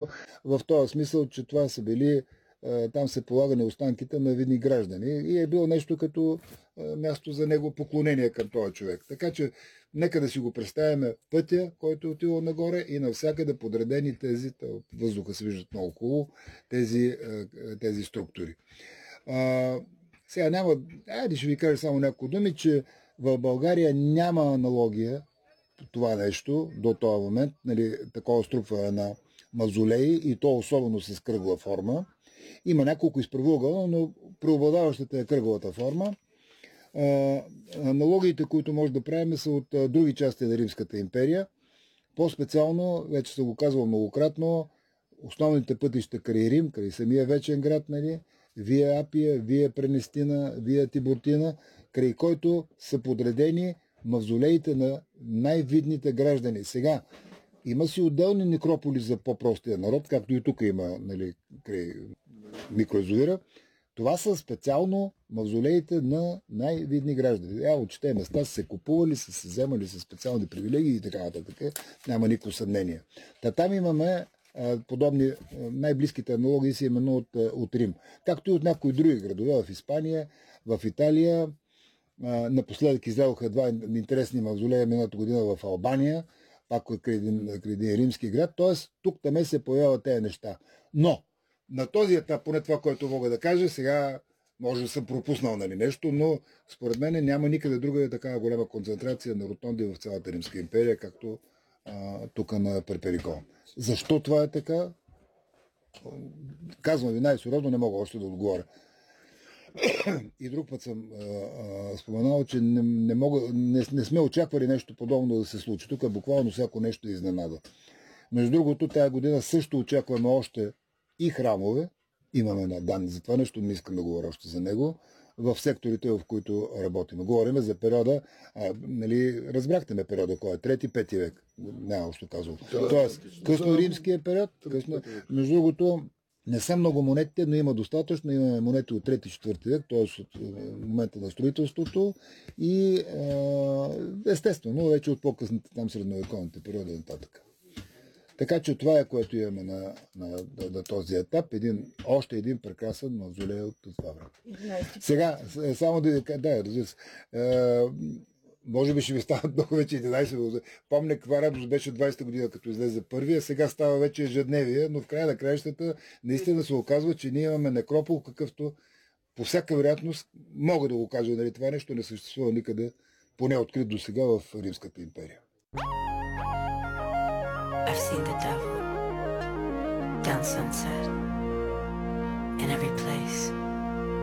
в този смисъл, че това са били там се полагани останките на видни граждани и е било нещо като място за него поклонение към този човек. Така че нека да си го представяме пътя, който е отивал нагоре и навсякъде подредени тези, въздуха се виждат много хубаво, тези структури. Сега няма, ще ви кажа само няколко думи, че в България няма аналогия това нещо до този момент, нали, такова струпване на мавзолеи и то особено с кръгла форма. Има няколко изправоъгъла, но преобладаващата е кръглата форма. Аналогиите, които може да правим, са от други части на Римската империя. По-специално, вече съм го казвал многократно, основните пътища край Рим, край самия вечен град, нали, Вия Апия, Вия Пренестина, Вия Тибуртина, край който са подредени мавзолеите на най-видните граждани. Сега, има си отделни некрополи за по-простия народ, както и тук има, нали, край микроязовира. Това са специално мавзолеите на най-видни граждани. От тези места са се купували, са се вземали с специални привилегии и така нататък. Няма никакво съмнение. Там имаме подобни най-близките аналогии са именно от Рим. Както и от някои други градове в Испания, в Италия. Напоследък излязоха два интересни мавзолея миналата година в Албания, пак край един римски град. Т.е. тук-таме се появяват тези неща. Но на този етап, поне това, което мога да кажа, сега може да съм пропуснал, нали, нещо, но според мен няма никъде друга такава голяма концентрация на ротонди в цялата Римска империя, както тук на Перперикон. Защо това е така? Казвам ви най-сериозно, не мога още да отговоря. И друг път съм споменал, че не сме очаквали нещо подобно да се случи. Тук буквално всяко нещо е изненада. Между другото, тази година също очакваме още и храмове. Имаме на данни за това нещо, не искам да говоря още за него, в секторите, в които работим. Говорим за периода, нали, разбрахте ме периода, кой е? 3-5 век. Няма още казвам. Тоест, късно римския период. Между другото, не са много монетите, но има достатъчно. Имаме монети от 3-4 век, т.е. от момента на строителството и естествено, вече от по-късните там средновековните периоди нататък. Така че това е, което имаме на този етап. Още един прекрасен мавзолей от това време. Сега, само да разбира се, може би ще ви стават много вече 11. Помня каква радост беше 20-та година, като излезе първия, сега става вече ежедневие, но в края на краищата наистина се оказва, че ние имаме некропол, какъвто по всяка вероятност, мога да го кажа, нали, това нещо не съществува никъде, поне открит до сега в Римската империя. I've seen the devil dance sunset.